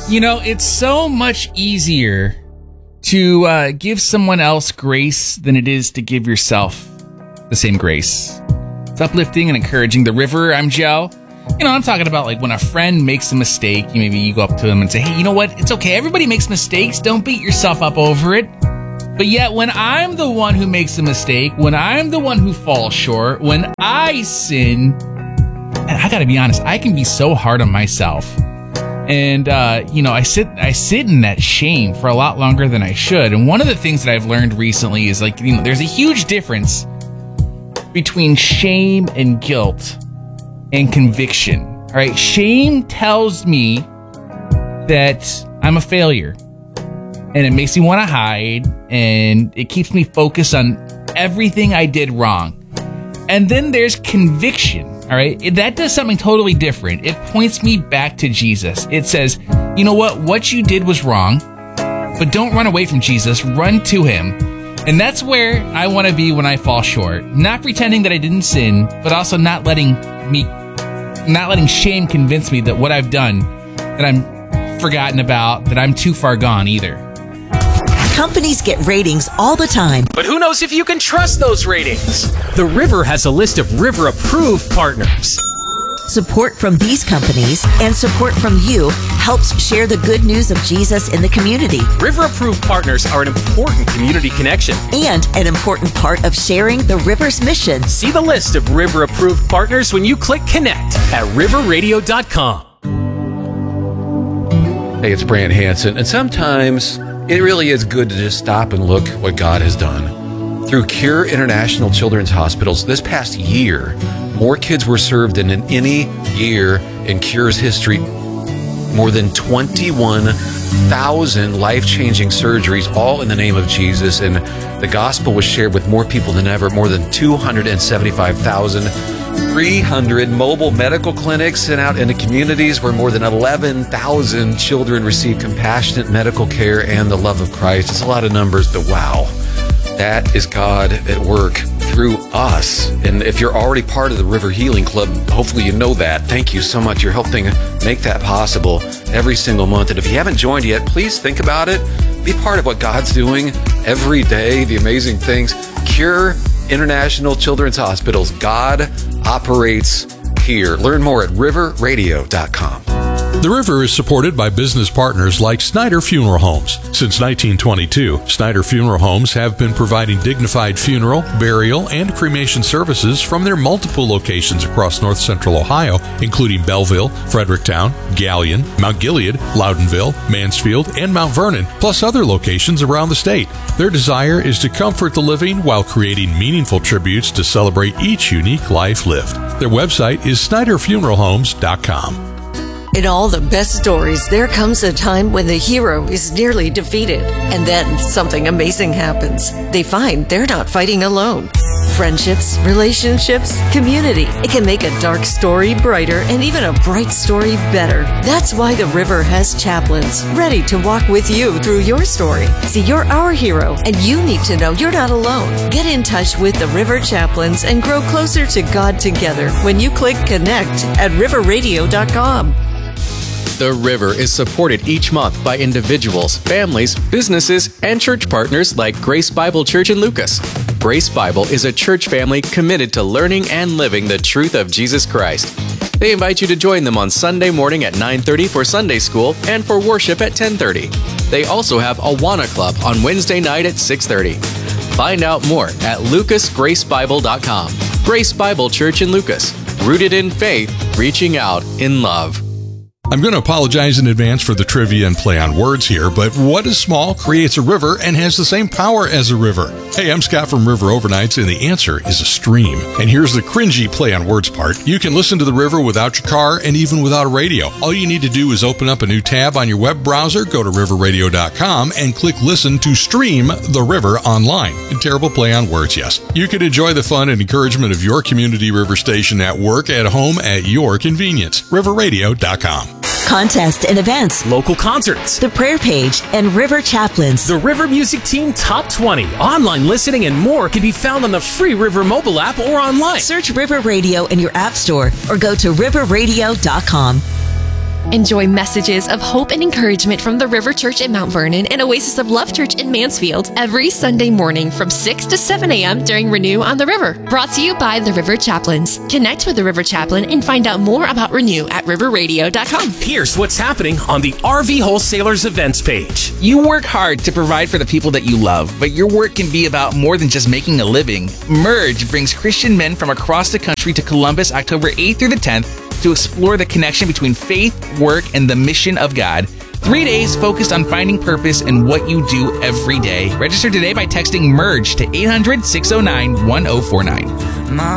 You know, it's so much easier to give someone else grace than it is to give yourself the same grace. It's uplifting and encouraging. The River, I'm Joe. You know, I'm talking about like when a friend makes a mistake, maybe you go up to them and say, hey, you know what? It's okay. Everybody makes mistakes. Don't beat yourself up over it. But yet when I'm the one who makes a mistake, when I'm the one who falls short, when I sin, and I gotta be honest, I can be so hard on myself. And, you know, I sit in that shame for a lot longer than I should. And one of the things that I've learned recently is like, you know, there's a huge difference between shame and guilt and conviction. All right. Shame tells me that I'm a failure and it makes me want to hide and it keeps me focused on everything I did wrong. And then there's conviction. All right, that does something totally different. It points me back to Jesus. It says, you know what you did was wrong, but don't run away from Jesus, run to him. And that's where I want to be when I fall short. Not pretending that I didn't sin, but also not letting shame convince me that what I've done, that I'm forgotten about, that I'm too far gone either. Companies get ratings all the time. But who knows if you can trust those ratings? The River has a list of River-approved partners. Support from these companies and support from you helps share the good news of Jesus in the community. River-approved partners are an important community connection. And an important part of sharing the River's mission. See the list of River-approved partners when you click Connect at riverradio.com. Hey, it's Brant Hansen, and sometimes it really is good to just stop and look what God has done. Through Cure International Children's Hospitals, this past year, more kids were served than in any year in Cure's history. More than 21,000 life-changing surgeries, all in the name of Jesus, and the gospel was shared with more people than ever. More than 275,300 mobile medical clinics sent out into communities where more than 11,000 children receive compassionate medical care and the love of Christ. It's a lot of numbers, but wow, that is God at work through us. And if you're already part of the River Healing Club, hopefully you know that. Thank you so much. You're helping make that possible every single month. And if you haven't joined yet, please think about it. Be part of what God's doing every day, the amazing things. Cure International Children's Hospitals. God operates here. Learn more at riverradio.com. The River is supported by business partners like Snyder Funeral Homes. Since 1922, Snyder Funeral Homes have been providing dignified funeral, burial, and cremation services from their multiple locations across north central Ohio, including Belleville, Fredericktown, Galion, Mount Gilead, Loudonville, Mansfield, and Mount Vernon, plus other locations around the state. Their desire is to comfort the living while creating meaningful tributes to celebrate each unique life lived. Their website is SnyderFuneralHomes.com. In all the best stories, there comes a time when the hero is nearly defeated, and then something amazing happens. They find they're not fighting alone. Friendships, relationships, community. It can make a dark story brighter and even a bright story better. That's why the River has chaplains ready to walk with you through your story. See, you're our hero, and you need to know you're not alone. Get in touch with the River Chaplains and grow closer to God together when you click Connect at riverradio.com. The River is supported each month by individuals, families, businesses, and church partners like Grace Bible Church in Lucas. Grace Bible is a church family committed to learning and living the truth of Jesus Christ. They invite you to join them on Sunday morning at 9:30 for Sunday school and for worship at 10:30. They also have Awana Club on Wednesday night at 6:30. Find out more at lucasgracebible.com. Grace Bible Church in Lucas, rooted in faith, reaching out in love. I'm going to apologize in advance for the trivia and play on words here, but what is small creates a river and has the same power as a river? Hey, I'm Scott from River Overnights, and the answer is a stream. And here's the cringy play on words part. You can listen to the river without your car and even without a radio. All you need to do is open up a new tab on your web browser, go to riverradio.com, and click Listen to stream the river online. A terrible play on words, yes. You can enjoy the fun and encouragement of your community river station at work, at home, at your convenience. riverradio.com. Contests and events, Local concerts, the prayer page, and River Chaplains. the River Music Team Top 20, online listening, and more can be found on the free River mobile app or online. Search River Radio in your app store or go to riverradio.com. Enjoy messages of hope and encouragement from the River Church in Mount Vernon and Oasis of Love Church in Mansfield every Sunday morning from 6 to 7 a.m. during Renew on the River. Brought to you by the River Chaplains. Connect with the River Chaplain and find out more about Renew at riverradio.com. Here's what's happening on the RV Wholesalers events page. You work hard to provide for the people that you love, but your work can be about more than just making a living. Merge brings Christian men from across the country to Columbus October 8th through the 10th to explore the connection between faith, work, and the mission of God. 3 days focused on finding purpose in what you do every day. Register today by texting MERGE to 800-609-1049.